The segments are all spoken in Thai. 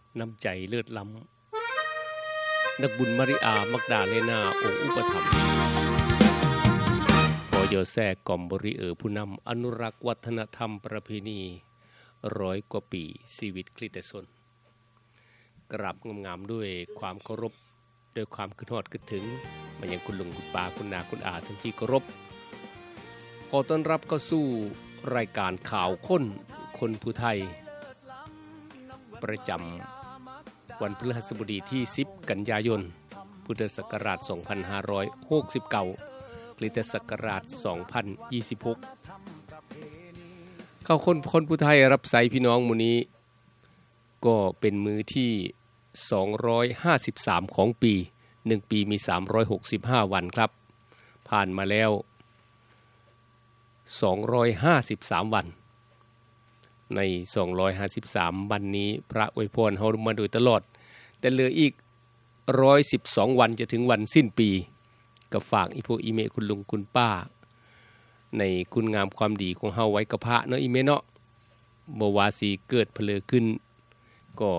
น้ำใจเลิศล้ำนักบุญมาริอามักดาเลนาองค์อุปถัมภ์บอยแซ่กอมบริผู้นำอนุรักษ์วัฒนธรรมประเพณี100 กว่าปีชีวิตคริสตชนกราบงามๆด้วยความเคารพด้วยความคิดฮอดคิดถึงมายังคุณลุงคุณป้าคุณนาคุณอาท่านที่เคารพขอต้อนรับเข้าสู่รายการข่าวคนผู้ไทยประจำวันพฤหัสบดีที่10 กันยายนพุทธศักราช2569คริสตศักราช2026เข้าคนผู้ไทยรับใช้พี่น้องมื้อนี้ก็เป็นมื้อที่253ของปี1ปีมี365วันครับผ่านมาแล้ว253วันใน253วันนี้พระอวยพรเฮามาโดยตลอดแต่เหลืออีก112วันจะถึงวันสิ้นปีก็ฝากอีพวกอีเมคุณลุงคุณป้าในคุณงามความดีของเฮาไว้กับพระเนาะอีเมเนาะบ่ว่าสิเกิดเพลอขึ้นก็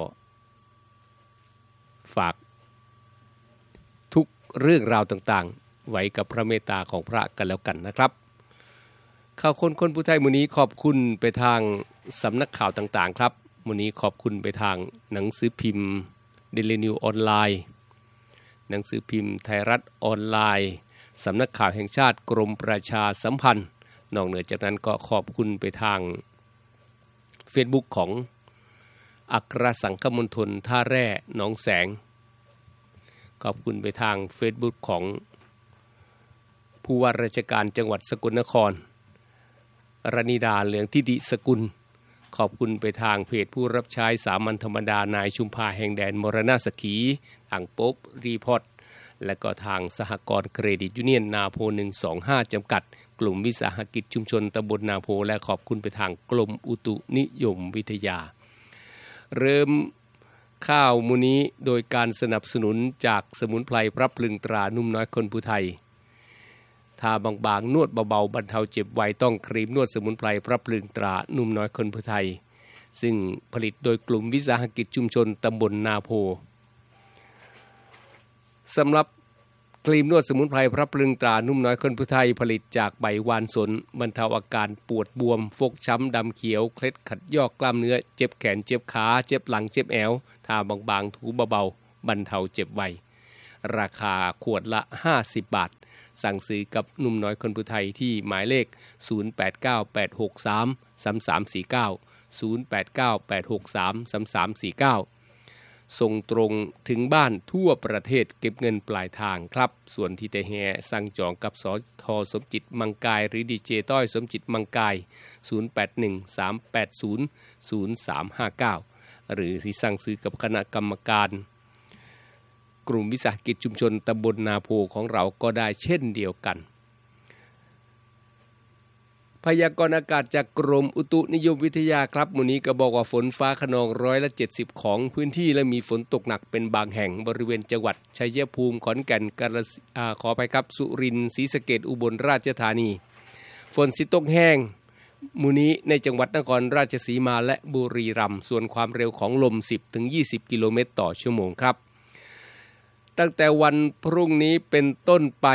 ฝากทุกเรื่องราวต่างๆไว้กับพระเมตตาของพระกันแล้วกันนะครับข่าวคนผู้ไทยมื้อนี้ขอบคุณไปทางสำนักข่าวต่างๆครับมื้อนี้ขอบคุณไปทางหนังสือพิมพ์ Daily News ออนไลน์หนังสือพิมพ์ไทยรัฐออนไลน์สำนักข่าวแห่งชาติกรมประชาสัมพันธ์นอกเหนือจากนั้นก็ขอบคุณไปทาง Facebook ของอัครสังฆมณฑลท่าแร่หนองแสงขอบคุณไปทาง Facebook ของผู้ว่าราชการจังหวัดสกลนครรณิดาเหลืองทิติสกุลขอบคุณไปทางเพจผู้รับใช้สามัญธรรมดานายชุมพาแห่งแดนมรณะสักขีทางป๊บรีพอร์ตและก็ทางสหกรณ์เครดิตยูเนียนนาโพ125จำกัดกลุ่มวิสาหกิจชุมชนตำบลนาโพและขอบคุณไปทางกรมอุตุนิยมวิทยาเริ่มข้าวมื้อนี้โดยการสนับสนุนจากสมุนไพรพรับพลึงตรานุ่มน้อยคนผู้ไทยทาบางๆนวดเบาๆบรรเทาเจ็บไวต้องครีมนวดสมุนไพรพรับพลึงตรานุ่มน้อยคนผู้ไทยซึ่งผลิตโดยกลุ่มวิสาหกิจชุมชนตำบลนาโพสำหรับครีมนวดสมุนไพรพรับพลึงตรานุ่มน้อยคนผู้ไทยผลิตจากใบวานสนบรรเทาอาการปวดบวมฟกช้ำดำเขียวเคล็ดขัดยอกกล้ามเนื้อเจ็บแขนเจ็บขาเจ็บหลังเจ็บแอวทาบางๆถูเบาๆบรรเทาเจ็บไวราคาขวดละ50 บาทสั่งซื้อกับนุ่มน้อยคนผู้ไทยที่หมายเลข0898633349 ส่งตรงถึงบ้านทั่วประเทศเก็บเงินปลายทางครับส่วนที่แต่แห่สั่งจองกับสทสมจิตมังกายหรือดีเจต้อยสมจิตมังกาย0813800359หรือที่สั่งซื้อกับคณะกรรมการกลุ่มวิสาหกิจชุมชนตำบลนาโพของเราก็ได้เช่นเดียวกันพยากรณ์อากาศจากกรมอุตุนิยมวิทยาครับมื้อนี้ก็บอกว่าฝนฟ้าคะนอง170ของพื้นที่และมีฝนตกหนักเป็นบางแห่งบริเวณจังหวัดชัยภูมิขอนแก่นขอไปครับสุรินทร์ศรีสะเกษอุบลราชธานีฝนสิตกแห้งมื้อนี้ในจังหวัดนครราชสีมาและบุรีรัมย์ส่วนความเร็วของลม 10-20 กิโลเมตรต่อชั่วโมงครับตั้งแต่วันพรุ่งนี้เป็นต้นไป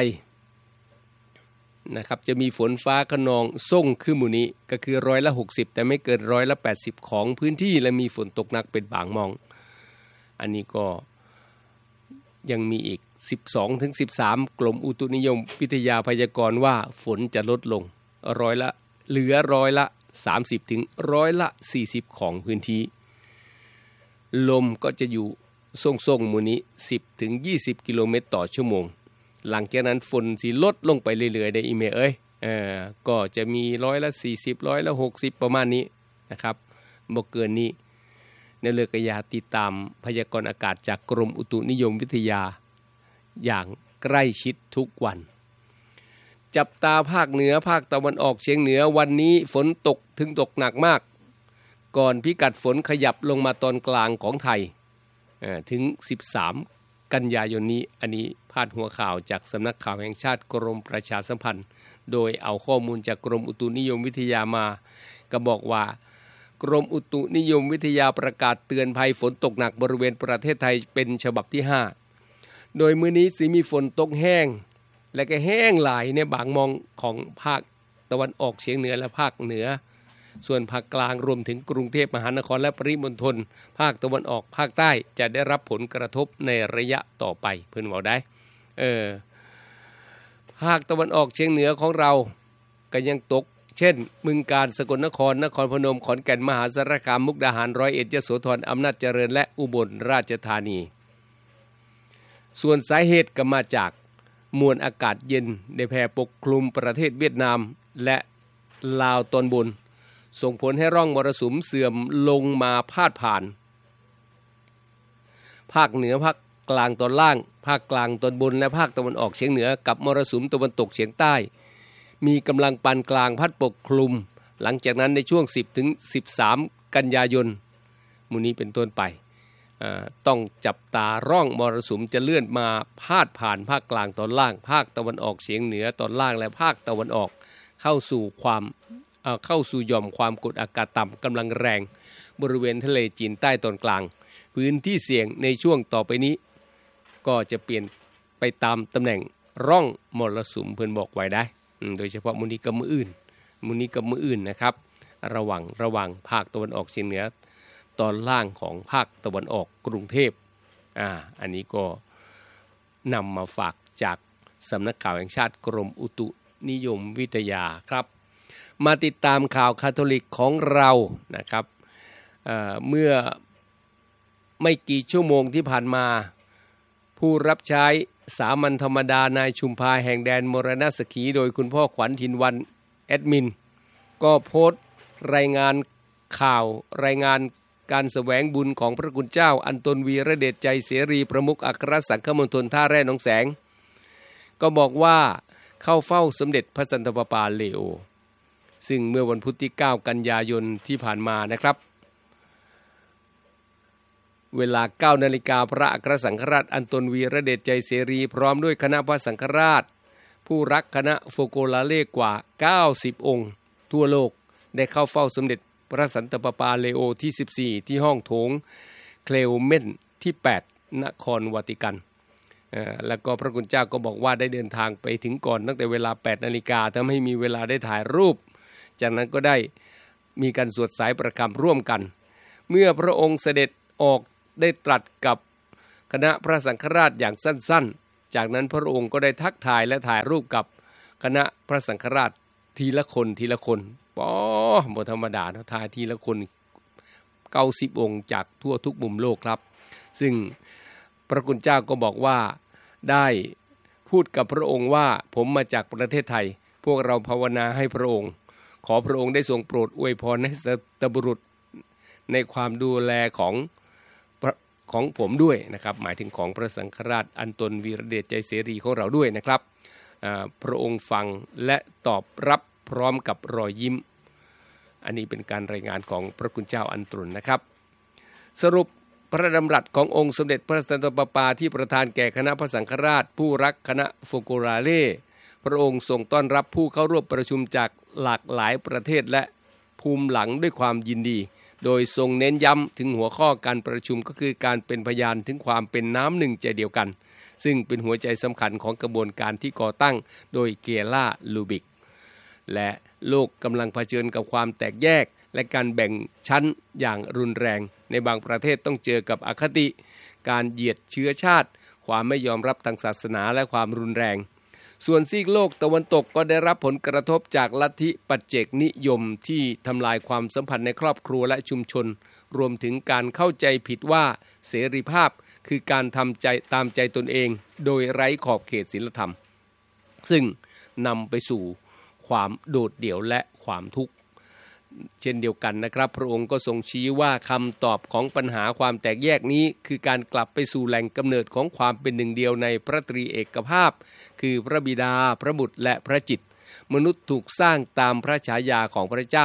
นะครับจะมีฝนฟ้าคะนองส่งคือมื้อนี้ก็คือ60%แต่ไม่เกิน80%ของพื้นที่และมีฝนตกหนักเป็นบางมองอันนี้ก็ยังมีอีก 12-13 กรมอุตุนิยมวิทยาพยากรณ์ว่าฝนจะลดลงเหลือ30%ถึง40%ของพื้นที่ลมก็จะอยู่ส่งมื้อนี้ 10-20 กิโลเมตรต่อชั่วโมงหลังจากนั้นฝนสิลดลงไปเรื่อยๆได้อีเมก็จะมี40%, 60%ประมาณนี้นะครับบ่เกินนี้ในเรื่องกยาติดตามพยากรณ์อากาศจากกรมอุตุนิยมวิทยาอย่างใกล้ชิดทุกวันจับตาภาคเหนือภาคตะวันออกเฉียงเหนือวันนี้ฝนตกถึงตกหนักมากก่อนพิกัดฝนขยับลงมาตอนกลางของไทยถึง13กันยายนนี้อันนี้พาดหัวข่าวจากสำนักข่าวแห่งชาติกรมประชาสัมพันธ์โดยเอาข้อมูลจากกรมอุตุนิยมวิทยามาก็บอกว่ากกรมอุตุนิยมวิทยาประกาศเตือนภัยฝนตกหนักบริเวณประเทศไทยเป็นฉบับที่5โดยมื้อนี้สิมีฝนตกแห้งและก็แห้งหลายในบางมองของภาคตะวันออกเฉียงเหนือและภาคเหนือส่วนภาคกลางรวมถึงกรุงเทพมหานครและปริมณฑลภาคตะวันออกภาคใต้จะได้รับผลกระทบในระยะต่อไปเพิ่นบอกได้ภาคตะวันออกเฉียงเหนือของเราก็ยังตกเช่นบึงกาฬสกลนครนครพนมขอนแก่นมหาสารคามมุกดาหารร้อยเอ็ดยโสธรอำนาจเจริญและอุบลราชธานีส่วนสาเหตุก็มาจากมวลอากาศเย็นได้แผ่ปกคลุมประเทศเวียดนามและลาวตอนบนส่งผลให้ร่องมรสุมเสื่อมลงมาพาดผ่านภาคเหนือภาคกลางตอนล่างภาคกลางตอนบนและภาคตะวันออกเฉียงเหนือกับมรสุมตะวันตกเฉียงใต้มีกำลังปานกลางพัดปกคลุมหลังจากนั้นในช่วง10ถึง13กันยายนมื้อนี้เป็นต้นไปต้องจับตาร่องมรสุมจะเลื่อนมาพาดผ่านภาคกลางตอนล่างภาคตะวันออกเฉียงเหนือตอนล่างและภาคตะวันออกเข้าสู่หย่อมความกดอากาศต่ำกำลังแรงบริเวณทะเลจีนใต้ตอนกลางพื้นที่เสี่ยงในช่วงต่อไปนี้ก็จะเปลี่ยนไปตามตำแหน่งร่องมรสุมเพิ่นบอกไว้ได้โดยเฉพาะมื้อนี้กับมื้ออื่นนะครับระวังภาคตะวันออกเฉียงเหนือตอนล่างของภาคตะวันออกกรุงเทพอันนี้ก็นำมาฝากจากสำนักข่าวแห่งชาติกรมอุตุนิยมวิทยาครับมาติดตามข่าวคาทอลิกของเรานะครับเมื่อไม่กี่ชั่วโมงที่ผ่านมาผู้รับใช้สามัญธรรมดานายชุมพาแห่งแดนมรณสขีโดยคุณพ่อขวัญถิ่นวันแอดมินก็โพสต์รายงานการแสวงบุญของพระคุณเจ้าอันตนวีระเดชใจเสรีประมุขอัครสังฆมณฑลท่าแร่หนองแสงก็บอกว่าเข้าเฝ้าสมเด็จพระสันตะปาปาเลโอซึ่งเมื่อวันพุธที่9กันยายนที่ผ่านมานะครับเวลา 9 นาฬิกาพระอัครสังฆราชอันตนวีระเดชใจเสรีพร้อมด้วยคณะพระสังฆราชผู้รักคณะโฟโกลาเล่กว่า90องค์ทั่วโลกได้เข้าเฝ้าสมเด็จพระสันตะปาปาเลโอที่14ที่ห้องโถงเคลเมนที่8นครวาติกันแล้วก็พระคุณเจ้าก็บอกว่าได้เดินทางไปถึงก่อนตั้งแต่เวลา 8 นาฬิกาทำให้มีเวลาได้ถ่ายรูปจากนั้นก็ได้มีการสวดสายประคำร่วมกันเมื่อพระองค์เสด็จออกได้ตรัสกับคณะพระสังฆราชอย่างสั้นๆจากนั้นพระองค์ก็ได้ทักทายและถ่ายรูปกับคณะพระสังฆราชทีละคนบ่ธรรมดานะถ่ายทีละคน90องค์จากทั่วทุกมุมโลกครับซึ่งพระคุณเจ้าก็บอกว่าได้พูดกับพระองค์ว่าผมมาจากประเทศไทยพวกเราภาวนาให้พระองค์ขอพระองค์ได้ทรงโปรดอวยพรให้สัตบุรุษในความดูแลของผมด้วยนะครับหมายถึงของพระสังฆราชอันตนวีระเดชใจเสรีของเราด้วยนะครับพระองค์ฟังและตอบรับพร้อมกับรอยยิ้มอันนี้เป็นการรายงานของพระคุณเจ้าอันตรนนะครับสรุปพระดำรัสขององค์สมเด็จพระสันตะปาปาที่ประทานแก่คณะพระสังฆราชผู้รักคณะโฟโกลาเล่พระองค์ทรงต้อนรับผู้เข้าร่วมประชุมจากหลากหลายประเทศและภูมิหลังด้วยความยินดีโดยทรงเน้นย้ำถึงหัวข้อการประชุมก็คือการเป็นพยานถึงความเป็นน้ำหนึ่งใจเดียวกันซึ่งเป็นหัวใจสำคัญของกระบวนการที่ก่อตั้งโดยเกล่าลูบิกและโลกกำลังเผชิญกับความแตกแยกและการแบ่งชั้นอย่างรุนแรงในบางประเทศต้องเจอกับอคติการเหยียดเชื้อชาติความไม่ยอมรับทางศาสนาและความรุนแรงส่วนซีกโลกตะวันตกก็ได้รับผลกระทบจากลัทธิปัจเจกนิยมที่ทำลายความสัมพันธ์ในครอบครัวและชุมชนรวมถึงการเข้าใจผิดว่าเสรีภาพคือการทำใจตามใจตนเองโดยไร้ขอบเขตศีลธรรมซึ่งนำไปสู่ความโดดเดี่ยวและความทุกข์เช่นเดียวกันนะครับพระองค์ก็ทรงชี้ว่าคำตอบของปัญหาความแตกแยกนี้คือการกลับไปสู่แหล่งกำเนิดของความเป็นหนึ่งเดียวในพระตรีเอกภาพคือพระบิดาพระบุตรและพระจิตมนุษย์ถูกสร้างตามพระฉายาของพระเจ้า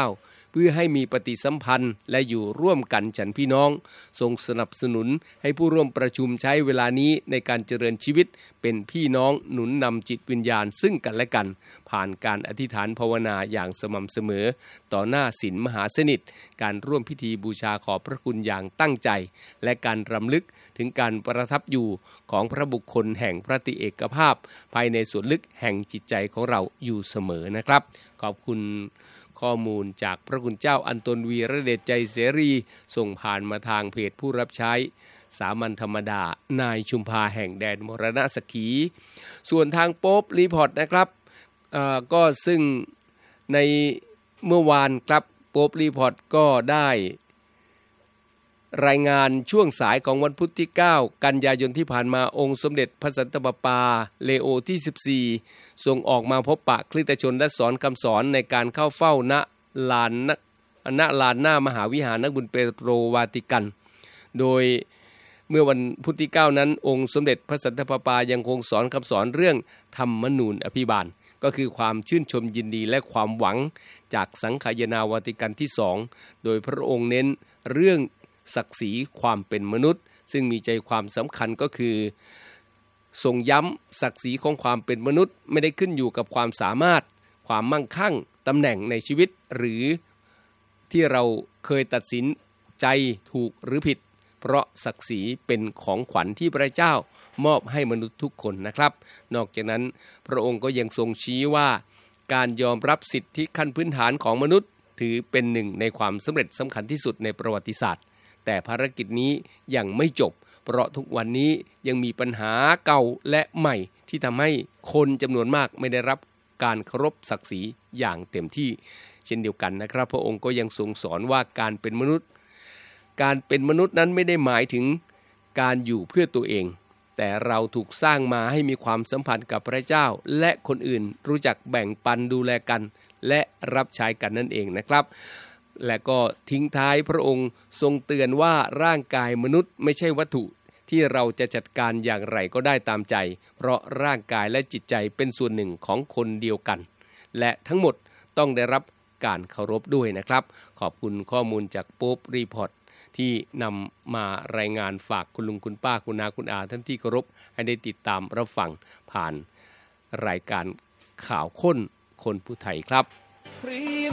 เพื่อให้มีปฏิสัมพันธ์และอยู่ร่วมกันฉันพี่น้องทรงสนับสนุนให้ผู้ร่วมประชุมใช้เวลานี้ในการเจริญชีวิตเป็นพี่น้องหนุนนำจิตวิญญาณซึ่งกันและกันผ่านการอธิษฐานภาวนาอย่างสม่ำเสมอต่อหน้าศีลมหาสนิทการร่วมพิธีบูชาขอบพระคุณอย่างตั้งใจและการรำลึกถึงการประทับอยู่ของพระบุคคลแห่งพระติเอกภาพภายในส่วนลึกแห่งจิตใจของเราอยู่เสมอนะครับขอบคุณข้อมูลจากพระคุณเจ้าอันตนวีระเดชใจเสรีส่งผ่านมาทางเพจผู้รับใช้สามัญธรรมดานายชุมพาแห่งแดนมรณะสขีส่วนทางโป๊ปรีพอร์ตนะครับก็ซึ่งในเมื่อวานครับโป๊ปรีพอร์ตก็ได้รายงานช่วงสายของวันพุธที่9กันยายนที่ผ่านมาองค์สมเด็จพระสันตะปาปาเลโอที่14ทรงออกมาพบปะคริสตชนและสอนคำสอนในการเข้าเฝ้าณลานหน้ามหาวิหารนักบุญเปโตรวาติกันโดยเมื่อวันพุธที่9นั้นองค์สมเด็จพระสันตะปาปายังคงสอนคำสอนเรื่องธรรมนูญอภิบาลก็คือความชื่นชมยินดีและความหวังจากสังฆายนาวาติกันที่2โดยพระองค์เน้นเรื่องศักดิ์ศรีความเป็นมนุษย์ซึ่งมีใจความสำคัญก็คือทรงย้ำศักดิ์ศรีของความเป็นมนุษย์ไม่ได้ขึ้นอยู่กับความสามารถความมั่งคั่งตำแหน่งในชีวิตหรือที่เราเคยตัดสินใจถูกหรือผิดเพราะศักดิ์ศรีเป็นของขวัญที่พระเจ้ามอบให้มนุษย์ทุกคนนะครับนอกจากนั้นพระองค์ก็ยังทรงชี้ว่าการยอมรับสิทธิขั้นพื้นฐานของมนุษย์ถือเป็นหนึ่งในความสำเร็จสำคัญที่สุดในประวัติศาสตร์แต่ภารกิจนี้ยังไม่จบเพราะทุกวันนี้ยังมีปัญหาเก่าและใหม่ที่ทำให้คนจำนวนมากไม่ได้รับการเคารพศักดิ์ศรีอย่างเต็มที่เช่นเดียวกันนะครับพระองค์ก็ยังทรงสอนว่าการเป็นมนุษย์นั้นไม่ได้หมายถึงการอยู่เพื่อตัวเองแต่เราถูกสร้างมาให้มีความสัมพันธ์กับพระเจ้าและคนอื่นรู้จักแบ่งปันดูแลกันและรับใช้กันนั่นเองนะครับและก็ทิ้งท้ายพระองค์ทรงเตือนว่าร่างกายมนุษย์ไม่ใช่วัตถุที่เราจะจัดการอย่างไรก็ได้ตามใจเพราะร่างกายและจิตใจเป็นส่วนหนึ่งของคนเดียวกันและทั้งหมดต้องได้รับการเคารพด้วยนะครับขอบคุณข้อมูลจากโป๊ปรีพอร์ตที่นำมารายงานฝากคุณลุงคุณป้าคุณนาคุณอาท่านที่เคารพให้ได้ติดตามรับฟังผ่านรายการข่าวค้นคนผู้ไทยครับ